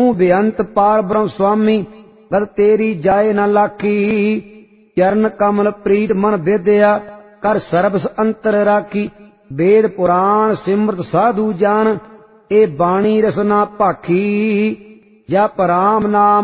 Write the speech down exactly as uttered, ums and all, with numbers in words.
ਤੂੰ ਬੇਅੰਤ ਪਾਰ ਬ੍ਰਹਮ ਸੁਆਮੀ, ਗਤ ਤੇਰੀ ਜਾਏ ਨ ਲਾਖੀ। ਚਰਨ ਕਮਲ ਪ੍ਰੀਤ ਮਨ ਵਿਦਿਆ, ਕਰ ਸਰਬਸ ਅੰਤਰ ਰਾਖੀ। ਵੇਦ ਪੁਰਾਣ ਸਿਮਰਤ ਸਾਧੂ ਜਾਨ, ਇਹ ਬਾਣੀ ਰਸਨਾ ਭਾਖੀ। ਜਪ ਰਾਮ ਨਾਮ